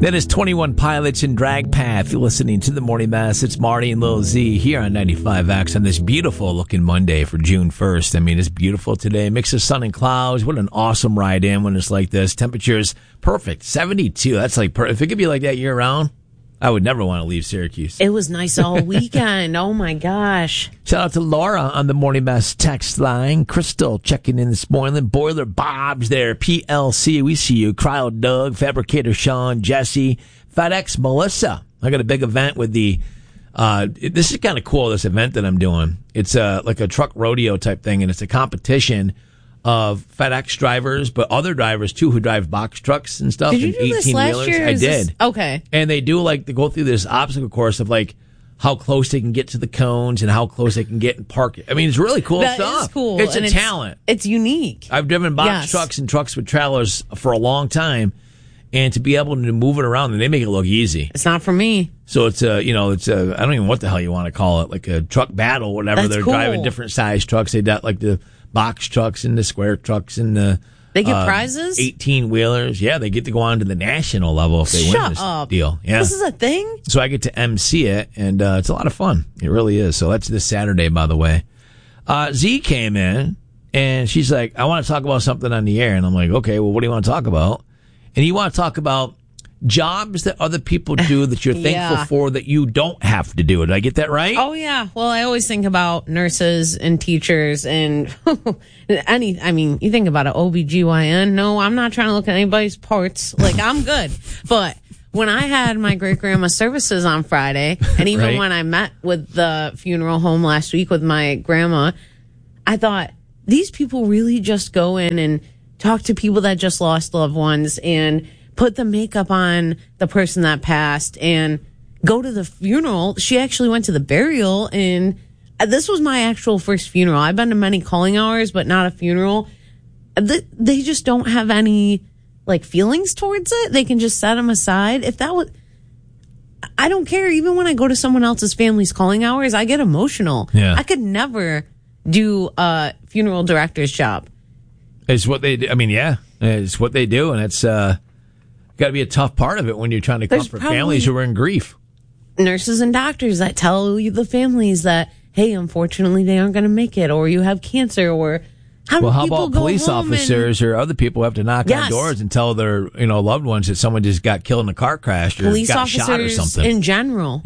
That is 21 Pilots and Drag Path. You're listening to the Morning Mass. It's Marty and Lil Z here on 95X on this beautiful looking Monday for June 1st. I mean, it's beautiful today. Mix of sun and clouds. What an awesome ride in when it's like this. Temperatures perfect. 72. That's like perfect. If it could be like that year round, I would never want to leave Syracuse. It was nice all weekend. Oh, my gosh. Shout out to Laura on the Morning Mass text line. Crystal checking in this morning. Boiler Bob's there. PLC, we see you. Cryo Doug, Fabricator Sean, Jesse, FedEx Melissa. I got a big event with the, this is kind of cool, this event that I'm doing. It's like a truck rodeo type thing, and it's a competition of FedEx drivers, but other drivers too who drive box trucks and stuff. Did you do this last year? I did. Okay. And they do they go through this obstacle course of how close they can get to the cones and how close they can get and park it. I mean, it's really cool stuff. That is cool. It's a talent. It's unique. I've driven box trucks and trucks with trailers for a long time, and to be able to move it around, and they make it look easy. It's not for me. So it's I don't even know what the hell you want to call it, like a truck battle, whatever. That's They're cool. driving different size trucks. They got like the box trucks and the square trucks and the they get prizes? 18-wheelers. Yeah, they get to go on to the national level if they win this deal. Yeah. This is a thing? So I get to MC it, and it's a lot of fun. It really is. So that's this Saturday, by the way. Z came in, and she's like, I want to talk about something on the air. And I'm like, okay, well, what do you want to talk about? And you want to talk about jobs that other people do that you're thankful for that you don't have to do. Did I get that right? Oh, yeah. Well, I always think about nurses and teachers and you think about an OBGYN. No, I'm not trying to look at anybody's parts. I'm good. But when I had my great-grandma services on Friday, and even when I met with the funeral home last week with my grandma, I thought, these people really just go in and talk to people that just lost loved ones and put the makeup on the person that passed and go to the funeral. She actually went to the burial, and this was my actual first funeral. I've been to many calling hours, but not a funeral. They just don't have any feelings towards it. They can just set them aside. If that was, I don't care. Even when I go to someone else's family's calling hours, I get emotional. Yeah. I could never do a funeral director's job. It's what they do. I mean, yeah, it's what they do, and it's got to be a tough part of it when you're trying to comfort families who are in grief. Nurses and doctors that tell you the families that, hey, unfortunately, they aren't going to make it, or you have cancer, or how about police officers or other people who have to knock on doors and tell their loved ones that someone just got killed in a car crash or police got shot or something? In general,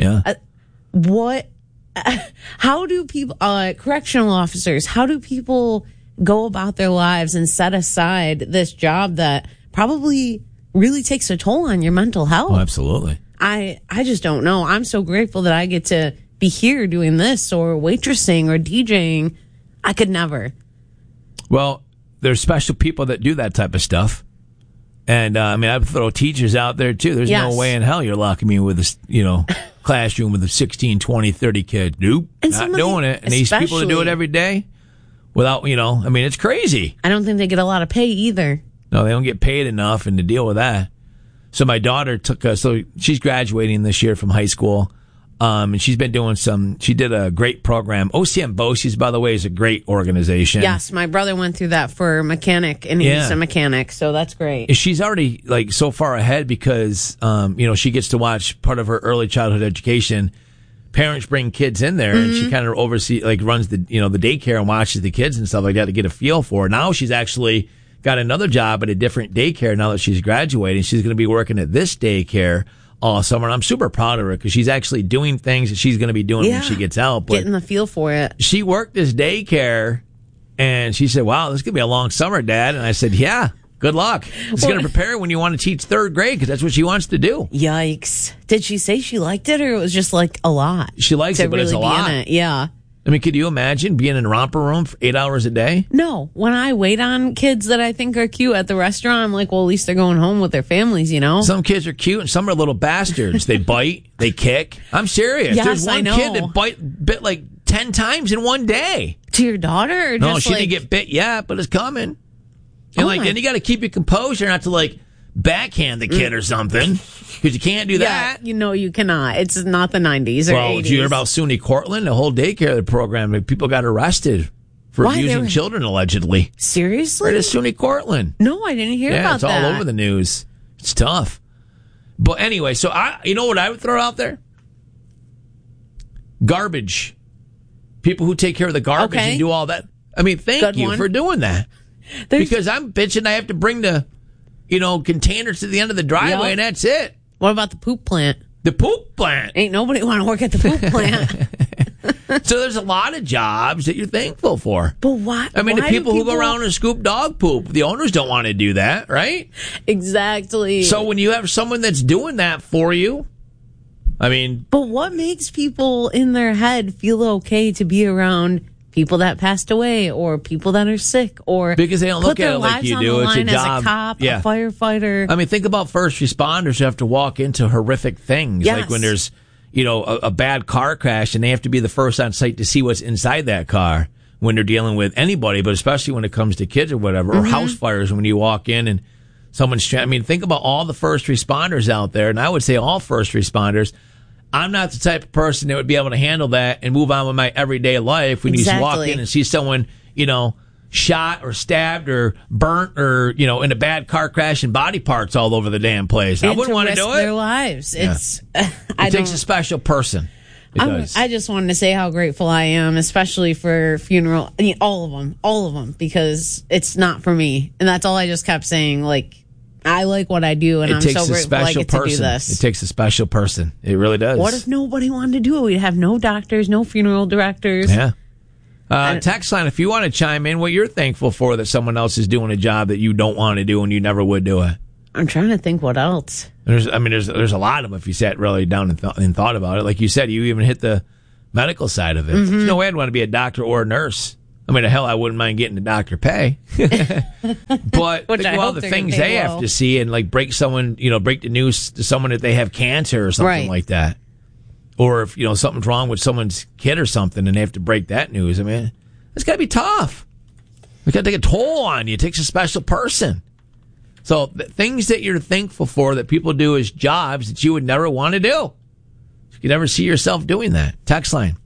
how do people, correctional officers, how do people go about their lives and set aside this job that probably really takes a toll on your mental health? Oh, absolutely. I just don't know. I'm so grateful that I get to be here doing this or waitressing or DJing. I could never. Well, there's special people that do that type of stuff. And, I would throw teachers out there, too. There's no way in hell you're locking me with a, classroom with a 16, 20, 30 kids. Nope, not doing it. And these people that do it every day without, it's crazy. I don't think they get a lot of pay either. No, they don't get paid enough, and to deal with that. So my daughter she's graduating this year from high school, and she's been doing she did a great program. OCM BOCES, by the way, is a great organization. Yes, my brother went through that for mechanic, and he's a mechanic, so that's great. She's already, so far ahead because, she gets to watch part of her early childhood education. Parents bring kids in there, and she kind of oversees, runs the, the daycare and watches the kids and stuff like that to get a feel for it. Now she's actually got another job at a different daycare now that she's graduating. She's going to be working at this daycare all summer. And I'm super proud of her because she's actually doing things that she's going to be doing when she gets out. Getting the feel for it. She worked this daycare, and she said, wow, this is going to be a long summer, Dad. And I said, yeah, good luck. It's going to prepare her when you want to teach third grade because that's what she wants to do. Yikes. Did she say she liked it, or it was just a lot? She likes it, but it's a lot. Yeah. Could you imagine being in a romper room for 8 hours a day? No. When I wait on kids that I think are cute at the restaurant, I'm like, well, at least they're going home with their families, Some kids are cute and some are little bastards. They bite, they kick. I'm serious. Yes, there's one kid that bit 10 times in one day. To your daughter? Or no, she didn't get bit yet, but it's coming. And then you got to keep your composure not to backhand the kid or something, because you can't do that. You cannot. It's not the 90s or 80s. Did you hear about SUNY Cortland? The whole daycare program, people got arrested for abusing children, allegedly. Seriously? Right at SUNY Cortland. No, I didn't hear about that. Yeah, it's all over the news. It's tough. But anyway, so you know what I would throw out there? Garbage. People who take care of the garbage and do all that. I mean, thank you for doing that. Because I'm bitching I have to bring the, containers to the end of the driveway and that's it. What about the poop plant? The poop plant. Ain't nobody want to work at the poop plant. So there's a lot of jobs that you're thankful for. But why? I mean, the people who go around and scoop dog poop, the owners don't want to do that, right? Exactly. So when you have someone that's doing that for you, I mean... But what makes people in their head feel okay to be around people that passed away or people that are sick or... Because they don't look at it like you do. It's a job. As a cop, a firefighter. I mean, think about first responders who have to walk into horrific things. Yes. Like when there's, a bad car crash and they have to be the first on site to see what's inside that car when they're dealing with anybody, but especially when it comes to kids or whatever, or house fires when you walk in and someone's... I mean, think about all the first responders out there, and I would say all first responders. I'm not the type of person that would be able to handle that and move on with my everyday life when you just walk in and see someone, shot or stabbed or burnt or, in a bad car crash and body parts all over the damn place. I wouldn't want to do it. Their lives. Yeah. It takes a special person. I just wanted to say how grateful I am, especially for funeral, all of them, because it's not for me. And that's all I just kept saying. Like, I like what I do, and I'm so grateful I get to do this. It takes a special person. It really does. What if nobody wanted to do it? We'd have no doctors, no funeral directors. Yeah. Text line, if you want to chime in, what you're thankful for that someone else is doing a job that you don't want to do and you never would do it. I'm trying to think what else. There's a lot of them if you sat really down and thought about it. Like you said, you even hit the medical side of it. There's no way I'd want to be a doctor or a nurse. I mean, hell, I wouldn't mind getting the doctor pay. But think of all the things they have to see and like break the news to someone that they have cancer or something like that. Or if, something's wrong with someone's kid or something and they have to break that news. I mean, it's got to be tough. It's got to take a toll on you. It takes a special person. So things that you're thankful for that people do as jobs that you would never want to do. You could never see yourself doing that. Text line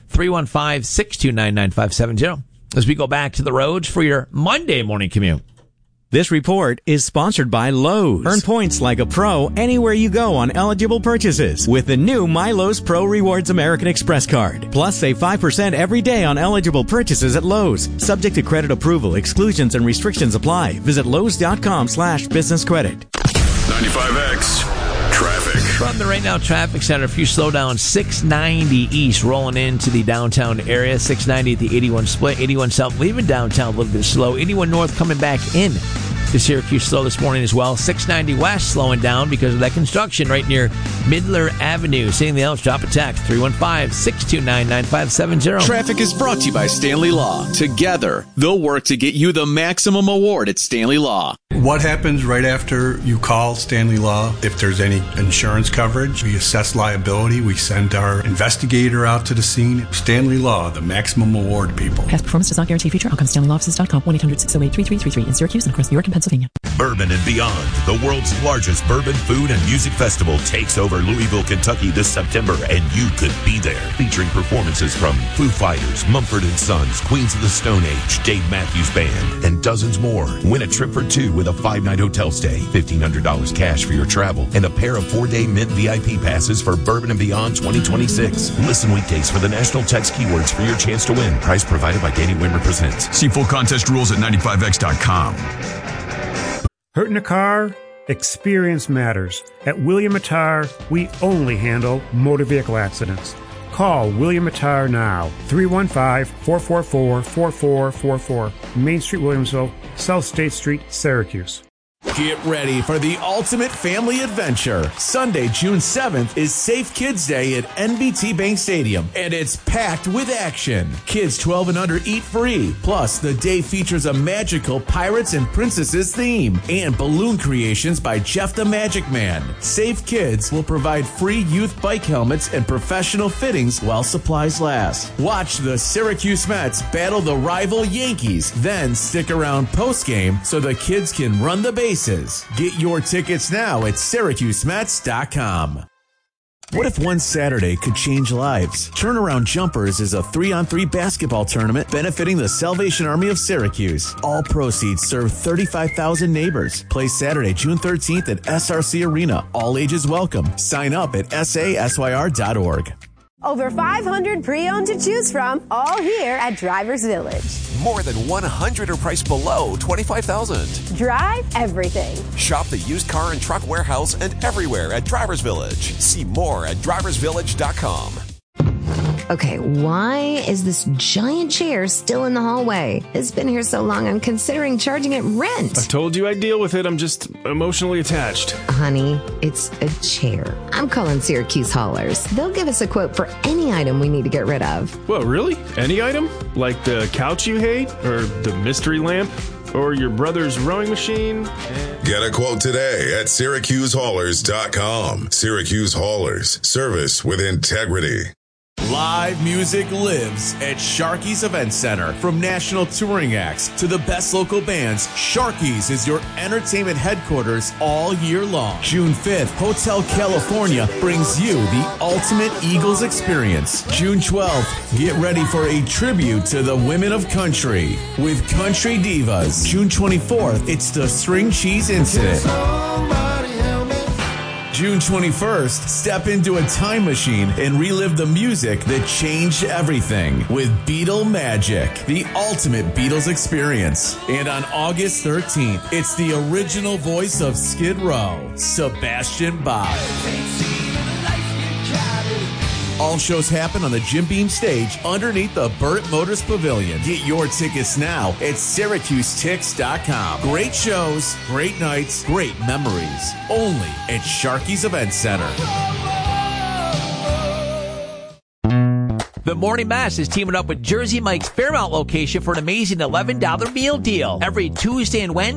315-629-9570 as we go back to the roads for your Monday morning commute. This report is sponsored by Lowe's. Earn points like a pro anywhere you go on eligible purchases with the new MyLowe's Pro Rewards American Express card. Plus, save 5% every day on eligible purchases at Lowe's. Subject to credit approval, exclusions and restrictions apply. Visit Lowe's.com/business credit. 95X Traffic. From the Right Now Traffic Center, a few slowdowns. 690 East rolling into the downtown area. 690 at the 81 split. 81 South leaving downtown a little bit slow. 81 North coming back in to Syracuse slow this morning as well. 690 West slowing down because of that construction right near Midler Avenue. See anything else? Drop a text. 315-629-9570. Traffic is brought to you by Stanley Law. Together, they'll work to get you the maximum award at Stanley Law. What happens right after you call Stanley Law? If there's any insurance coverage, we assess liability. We send our investigator out to the scene. Stanley Law, the maximum award people. Past performance does not guarantee future outcomes. StanleyLawoffices.com, 1-800-608-3333 in Syracuse and across New York and Pennsylvania. Bourbon and Beyond, the world's largest bourbon, food, and music festival, takes over Louisville, Kentucky this September, and you could be there. Featuring performances from Foo Fighters, Mumford & Sons, Queens of the Stone Age, Dave Matthews Band, and dozens more. Win a trip for two with a 5-night hotel stay, $1,500 cash for your travel, and a pair of 4-day Mint VIP passes for Bourbon and Beyond 2026. Listen weekdays for the national text keywords for your chance to win. Price provided by Danny Wimmer Presents. See full contest rules at 95x.com. Hurting a car? Experience matters. At William Attar, we only handle motor vehicle accidents. Call William Attar now. 315-444-4444. Main Street, Williamsville, South State Street, Syracuse. Get ready for the ultimate family adventure. Sunday, June 7th is Safe Kids Day at NBT Bank Stadium, and it's packed with action. Kids 12 and under eat free. Plus, the day features a magical Pirates and Princesses theme and balloon creations by Jeff the Magic Man. Safe Kids will provide free youth bike helmets and professional fittings while supplies last. Watch the Syracuse Mets battle the rival Yankees, then stick around postgame so the kids can run the bases. Get your tickets now at SyracuseMets.com. What if one Saturday could change lives? Turnaround Jumpers is a 3-on-3 basketball tournament benefiting the Salvation Army of Syracuse. All proceeds serve 35,000 neighbors. Play Saturday, June 13th at SRC Arena. All ages welcome. Sign up at sasyr.org. Over 500 pre-owned to choose from, all here at Drivers Village. More than 100 are priced below $25,000. Drive everything. Shop the used car and truck warehouse and everywhere at Drivers Village. See more at driversvillage.com. Okay, why is this giant chair still in the hallway? It's been here so long, I'm considering charging it rent. I told you I'd deal with it. I'm just emotionally attached. Honey, it's a chair. I'm calling Syracuse Haulers. They'll give us a quote for any item we need to get rid of. Well, really? Any item? Like the couch you hate? Or the mystery lamp? Or your brother's rowing machine? Get a quote today at SyracuseHaulers.com. Syracuse Haulers. Service with integrity. Live music lives at Sharky's Event Center. From national touring acts to the best local bands, Sharky's is your entertainment headquarters all year long. June 5th, Hotel California brings you the ultimate Eagles experience. June 12th, get ready for a tribute to the women of country with Country Divas. June 24th, it's the String Cheese Incident. June 21st, step into a time machine and relive the music that changed everything with Beatle Magic, the ultimate Beatles experience. And on August 13th, it's the original voice of Skid Row, Sebastian Bach. All shows happen on the Jim Beam stage underneath the Burt Motors Pavilion. Get your tickets now at SyracuseTix.com. Great shows, great nights, great memories. Only at Sharky's Event Center. The Morning Mess is teaming up with Jersey Mike's Fairmount location for an amazing $11 meal deal. Every Tuesday and Wednesday,